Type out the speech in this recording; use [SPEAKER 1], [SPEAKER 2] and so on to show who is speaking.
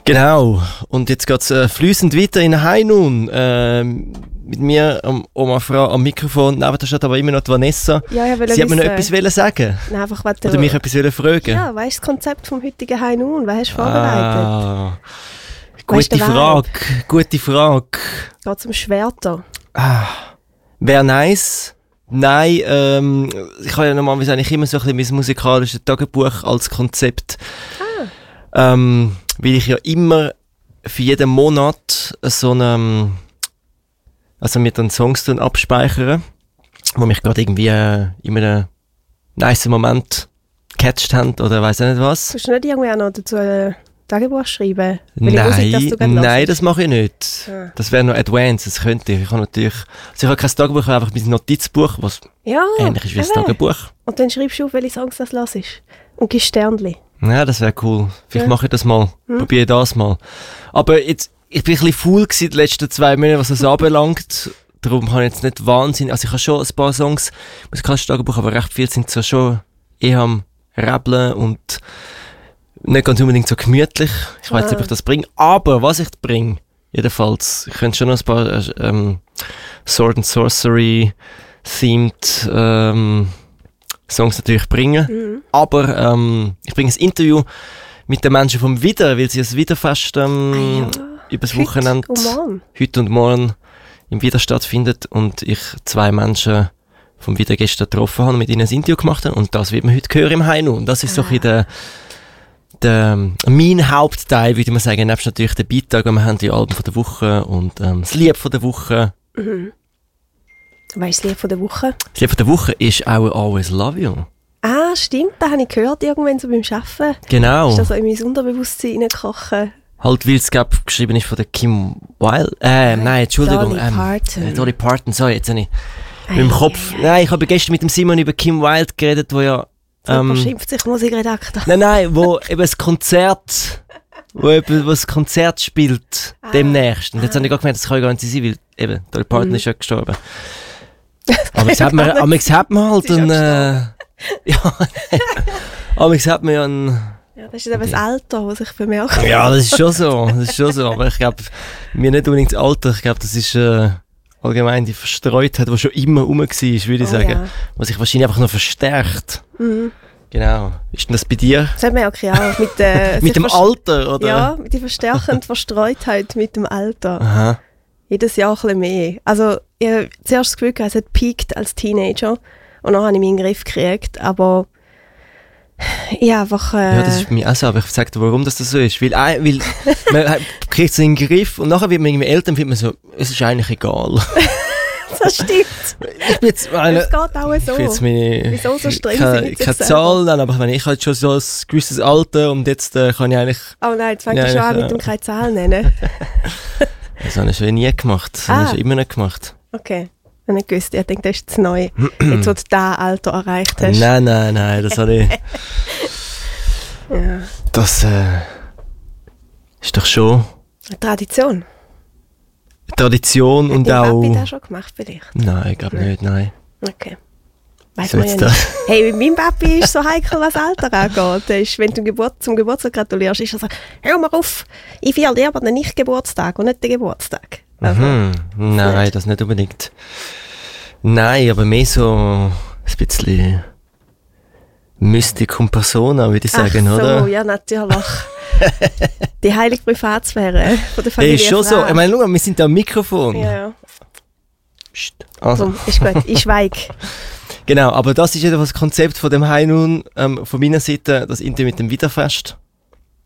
[SPEAKER 1] Genau. Und jetzt geht es fließend weiter in High Noon. Mit mir, Oma Frau, am Mikrofon. Neben der steht aber immer noch die Vanessa.
[SPEAKER 2] Ja,
[SPEAKER 1] Sie hat mir noch etwas sagen.
[SPEAKER 2] Nein, einfach,
[SPEAKER 1] oder mich etwas fragen.
[SPEAKER 2] Ja, weißt du das Konzept vom heutigen High Noon? Was hast du vorbereitet?
[SPEAKER 1] Gute Frage.
[SPEAKER 2] Geht zum Schwerter.
[SPEAKER 1] Wäre nice. Nein, ich habe ja normalerweise eigentlich immer so ein bisschen mein musikalisches Tagebuch als Konzept. Weil ich ja immer für jeden Monat so einen, also mir dann Songs dann abspeichere, die mich gerade irgendwie in einem nice Moment gecatcht haben oder weiss ich nicht was.
[SPEAKER 2] Kannst du nicht irgendwie noch dazu ein Tagebuch schreiben?
[SPEAKER 1] Nein, das mache ich nicht.
[SPEAKER 2] Ja.
[SPEAKER 1] Das wäre noch advanced, das könnte ich. Ich habe natürlich, also ich habe kein Tagebuch, ich habe einfach mein Notizbuch, was ähnlich ist wie ein Tagebuch.
[SPEAKER 2] Und dann schreibst du auf, welche Songs das hörst. Und gibst Sternchen.
[SPEAKER 1] Ja, das wäre cool. Vielleicht mache ich das mal. Probiere das mal. Aber jetzt, ich bin ein bisschen faul gewesen die letzten 2 Monate, was das anbelangt. Darum habe ich jetzt nicht Wahnsinn. Also ich habe schon ein paar Songs, musikalisches Tagebuch, aber recht viel sind so schon eher am Räbeln und nicht ganz unbedingt so gemütlich. Ich weiß nicht, ob ich das bringe. Aber was ich bringe, jedenfalls, ich könnte schon noch ein paar Sword and Sorcery themed Songs natürlich bringen. Aber ich bringe ein Interview mit den Menschen vom Wieder, weil sie das Widerfest übers Wochenende heute und morgen im Wieder stattfindet und ich 2 Menschen vom Wieder gestern getroffen habe und mit ihnen ein Interview gemacht habe und das wird man heute hören im High Noon. Und das ist so ein bisschen mein Hauptteil, würde man sagen, nebst natürlich den Beitrag, wir haben die Alben von der Woche und das Lied von der Woche.
[SPEAKER 2] Was ist das Lied von der Woche?
[SPEAKER 1] Das Lied von der Woche ist «I Will Always Love You».
[SPEAKER 2] Ah, stimmt, das habe ich gehört irgendwann so beim Arbeiten.
[SPEAKER 1] Genau.
[SPEAKER 2] Ist das so in mein Unterbewusstsein reingekrochen?
[SPEAKER 1] Halt, weil es geschrieben ist von der Kim Wilde. Nein, Entschuldigung. Dolly Parton, sorry, jetzt habe ich mit dem Kopf. Nein, ich habe gestern mit dem Simon über Kim Wilde geredet, wo ja...
[SPEAKER 2] schimpft sich Musikredakteur.
[SPEAKER 1] Nein, wo eben das Konzert spielt demnächst. Und jetzt habe ich gerade gemerkt, das kann ja gar nicht sein, weil eben Dolly Parton ist ja gestorben. Aber jetzt hat man halt einen... aber jetzt hat man ja einen...
[SPEAKER 2] Ja, das ist eben das Alter, das sich bemerkt.
[SPEAKER 1] Ja, das ist schon so. Aber ich glaube, mir nicht unbedingt das Alter. Ich glaube, das ist allgemein die Verstreutheit, die schon immer rum war, würde ich sagen. Ja. Was sich wahrscheinlich einfach noch verstärkt. Genau. Ist denn das bei dir?
[SPEAKER 2] Das hat man ja auch
[SPEAKER 1] mit dem Alter, oder?
[SPEAKER 2] Ja, die verstärkende Verstreutheit mit dem Alter.
[SPEAKER 1] Aha.
[SPEAKER 2] Jedes Jahr ein bisschen mehr. Also, ich habe zuerst das Gefühl, es hat peakt als Teenager. Und dann habe ich mich in den Griff gekriegt. Aber ja, einfach...
[SPEAKER 1] Ja, das ist bei mir auch so. Aber ich sage dir, warum das so ist. Weil man kriegt es in den Griff und nachher wird man irgendwie älter und findet man so, es ist eigentlich egal.
[SPEAKER 2] Das stimmt.
[SPEAKER 1] Ich bin jetzt
[SPEAKER 2] es geht auch so.
[SPEAKER 1] Wieso
[SPEAKER 2] so streng sind mit
[SPEAKER 1] keine Zahl, aber wenn ich halt schon so ein gewisses Alter und jetzt kann ich eigentlich...
[SPEAKER 2] Oh nein, jetzt fängt ich schon an mit dem keine Zahl nennen.
[SPEAKER 1] Das habe ich schon nie gemacht. Das habe ich schon immer nicht gemacht.
[SPEAKER 2] Okay. Ich habe nicht gewusst. Ich denke, das ist zu neu. Jetzt, wo du dieses Alter erreicht hast.
[SPEAKER 1] Nein, das habe ich...
[SPEAKER 2] Ja.
[SPEAKER 1] Das ist doch schon...
[SPEAKER 2] Eine Tradition.
[SPEAKER 1] Und auch...
[SPEAKER 2] Hat dein Papi das schon gemacht vielleicht?
[SPEAKER 1] Nein, ich glaube nicht, nein.
[SPEAKER 2] Okay. Weiss man ja nicht. Hey, mein Papi ist so heikel, was Alter angeht. Der ist, wenn du zum Geburtstag gratulierst, ist er so, hör mal auf, ich feiere lieber den Nicht-Geburtstag und nicht den Geburtstag. Also,
[SPEAKER 1] nein, das nicht unbedingt. Nein, aber mehr so ein bisschen Mystikum Persona, würde ich sagen, oder?
[SPEAKER 2] Ja, natürlich. Die heilige Privatsphäre von der Familie.
[SPEAKER 1] Ist schon so. Ich meine, schau, wir sind da am Mikrofon.
[SPEAKER 2] Ja.
[SPEAKER 1] Psst. Also.
[SPEAKER 2] Ist gut, ich schweige.
[SPEAKER 1] Genau, aber das ist jedenfalls das Konzept von dem High Noon von meiner Seite, das Interview mit dem Widerfest.